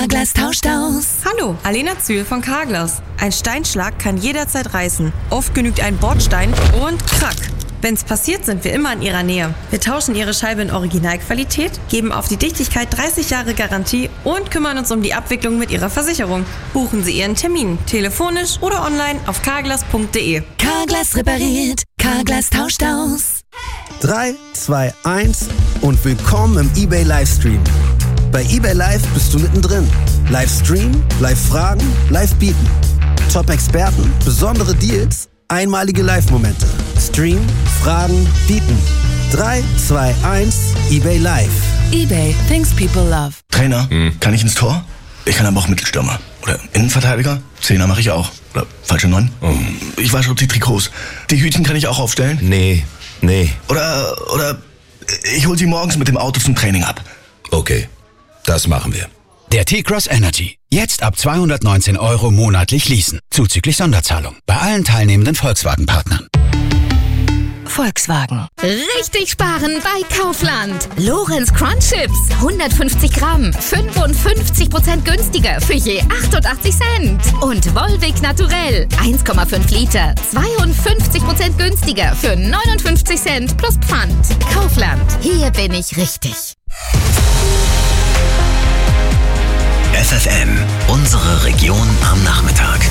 Carglass tauscht aus. Hallo, Alena Zühl von Carglass. Ein Steinschlag kann jederzeit reißen. Oft genügt ein Bordstein und krack. Wenn's passiert, sind wir immer in Ihrer Nähe. Wir tauschen Ihre Scheibe in Originalqualität, geben auf die Dichtigkeit 30 Jahre Garantie und kümmern uns um die Abwicklung mit Ihrer Versicherung. Buchen Sie Ihren Termin, telefonisch oder online auf carglass.de. Carglass repariert, Carglass tauscht aus. 3, 2, 1 und willkommen im eBay Livestream. Bei eBay Live bist du mittendrin. Livestream, Live-Fragen, Live-Bieten. Top-Experten, besondere Deals, einmalige Live-Momente. Stream, Fragen, Bieten. 3, 2, 1, eBay Live. eBay, things people love. Trainer, kann ich ins Tor? Ich kann aber auch Mittelstürmer. Oder Innenverteidiger? Zehner mache ich auch. Oder falsche 9? Ich wasche die Trikots. Die Hütchen kann ich auch aufstellen? Nee. Oder ich hol sie morgens mit dem Auto zum Training ab. Okay, das machen wir. Der T-Cross Energy. Jetzt ab 219 € monatlich leasen. Zuzüglich Sonderzahlung. Bei allen teilnehmenden Volkswagen-Partnern. Volkswagen. Richtig sparen bei Kaufland. Lorenz Crunch Chips. 150 Gramm. 55% günstiger für je 88 Cent. Und Volvic Naturell. 1,5 Liter. 52% günstiger für 59 Cent plus Pfand. Kaufland. Hier bin ich richtig. FFN, unsere Region am Nachmittag.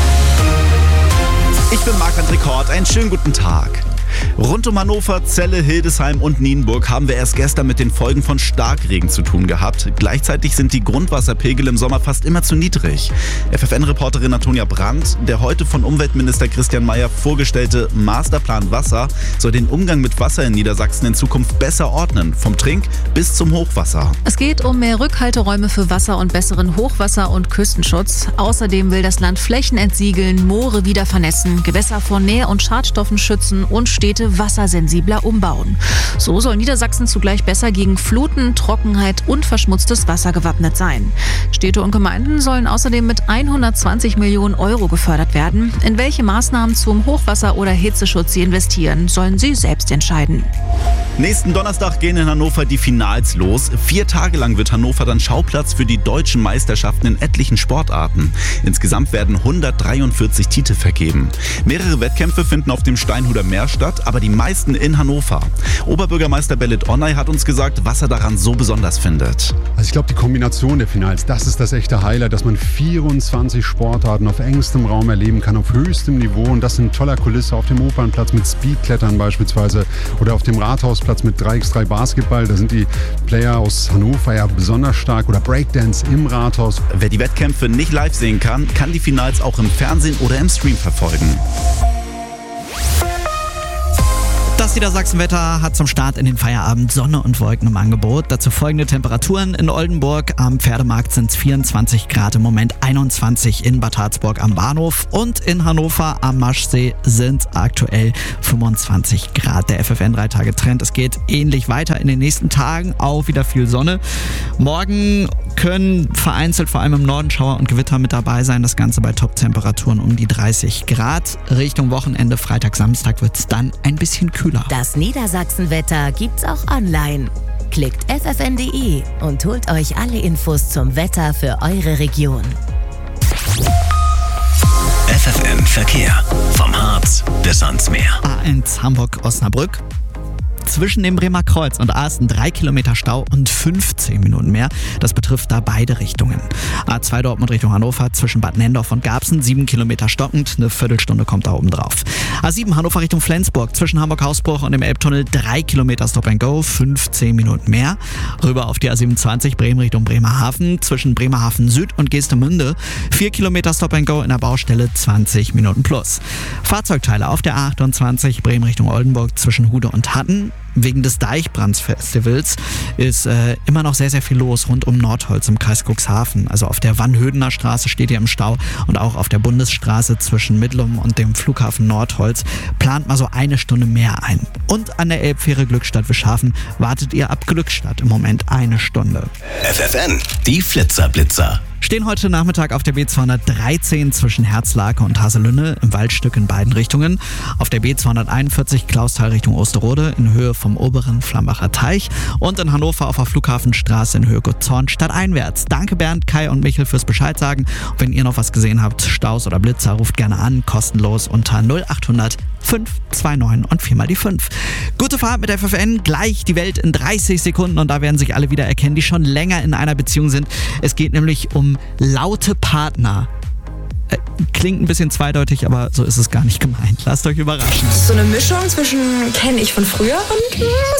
Ich bin Marc-André Kort, einen schönen guten Tag. Rund um Hannover, Celle, Hildesheim und Nienburg haben wir erst gestern mit den Folgen von Starkregen zu tun gehabt. Gleichzeitig sind die Grundwasserpegel im Sommer fast immer zu niedrig. FFN-Reporterin Antonia Brandt, der heute von Umweltminister Christian Mayer vorgestellte Masterplan Wasser soll den Umgang mit Wasser in Niedersachsen in Zukunft besser ordnen, vom Trink- bis zum Hochwasser. Es geht um mehr Rückhalteräume für Wasser und besseren Hochwasser- und Küstenschutz. Außerdem will das Land Flächen entsiegeln, Moore wieder vernässen, Gewässer vor Nähr- und Schadstoffen schützen und Städte wassersensibler umbauen. So soll Niedersachsen zugleich besser gegen Fluten, Trockenheit und verschmutztes Wasser gewappnet sein. Städte und Gemeinden sollen außerdem mit 120 Millionen € gefördert werden. In welche Maßnahmen zum Hochwasser- oder Hitzeschutz sie investieren, sollen sie selbst entscheiden. Nächsten Donnerstag gehen in Hannover die Finals los. 4 Tage lang wird Hannover dann Schauplatz für die deutschen Meisterschaften in etlichen Sportarten. Insgesamt werden 143 Titel vergeben. Mehrere Wettkämpfe finden auf dem Steinhuder Meer statt, aber die meisten in Hannover. Oberbürgermeister Belit Onay hat uns gesagt, was er daran so besonders findet. Also ich glaube, die Kombination der Finals, das ist das echte Highlight, dass man 24 Sportarten auf engstem Raum erleben kann, auf höchstem Niveau, und das in toller Kulisse auf dem Opernplatz mit Speedklettern beispielsweise oder auf dem Rathausplatz mit 3x3 Basketball. Da sind die Player aus Hannover ja besonders stark, oder Breakdance im Rathaus. Wer die Wettkämpfe nicht live sehen kann, kann die Finals auch im Fernsehen oder im Stream verfolgen. Das Niedersachsenwetter hat zum Start in den Feierabend Sonne und Wolken im Angebot. Dazu folgende Temperaturen: in Oldenburg am Pferdemarkt sind es 24 Grad, im Moment 21 in Bad Harzburg am Bahnhof, und in Hannover am Maschsee sind es aktuell 25 Grad. Der FFN 3-Tage-Trend, es geht ähnlich weiter in den nächsten Tagen, auch wieder viel Sonne. Morgen können vereinzelt vor allem im Norden Schauer und Gewitter mit dabei sein, das Ganze bei Top-Temperaturen um die 30 Grad. Richtung Wochenende, Freitag, Samstag wird es dann ein bisschen kühler. Das Niedersachsenwetter gibt's auch online. Klickt ffn.de und holt euch alle Infos zum Wetter für eure Region. FFN Verkehr. Vom Harz bis ans Meer. A1 Hamburg-Osnabrück. Zwischen dem Bremer Kreuz und Asten 3 Kilometer Stau und 15 Minuten mehr. Das betrifft da beide Richtungen. A2 Dortmund Richtung Hannover zwischen Bad Nendorf und Garbsen 7 Kilometer stockend. Eine Viertelstunde kommt da oben drauf. A7 Hannover Richtung Flensburg zwischen Hamburg-Hausbruch und dem Elbtunnel 3 Kilometer Stop and Go, 15 Minuten mehr. Rüber auf die A27 Bremen Richtung Bremerhaven zwischen Bremerhaven Süd und Geestemünde 4 Kilometer Stop and Go in der Baustelle, 20 Minuten plus. Fahrzeugteile auf der A28 Bremen Richtung Oldenburg zwischen Hude und Hatten. Wegen des Deichbrandsfestivals ist immer noch sehr, sehr viel los rund um Nordholz im Kreis Cuxhaven. Also auf der Wannhödener Straße steht ihr im Stau, und auch auf der Bundesstraße zwischen Midlum und dem Flughafen Nordholz plant mal so 1 Stunde mehr ein. Und an der Elbfähre Glückstadt-Wischhafen wartet ihr ab Glückstadt im Moment 1 Stunde. FFN, die Flitzer-Blitzer. Stehen heute Nachmittag auf der B213 zwischen Herzlake und Haselünne im Waldstück in beiden Richtungen. Auf der B241 Clausthal Richtung Osterode in Höhe vom oberen Flambacher Teich und in Hannover auf der Flughafenstraße in Höhe Gutshorn stadteinwärts. Danke Bernd, Kai und Michel fürs Bescheid sagen. Und wenn ihr noch was gesehen habt, Staus oder Blitzer, ruft gerne an, kostenlos unter 0800 529 und 4 mal die 5. Gute Fahrt mit FFN, gleich die Welt in 30 Sekunden und da werden sich alle wieder erkennen, die schon länger in einer Beziehung sind. Es geht nämlich um laute Partner. Klingt ein bisschen zweideutig, aber so ist es gar nicht gemeint. Lasst euch überraschen. So eine Mischung zwischen kenne ich von früher und